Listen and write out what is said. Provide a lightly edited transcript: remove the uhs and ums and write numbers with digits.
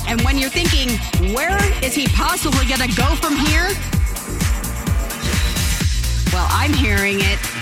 And when you're thinking, where is he possibly going to go from here? Well, I'm hearing it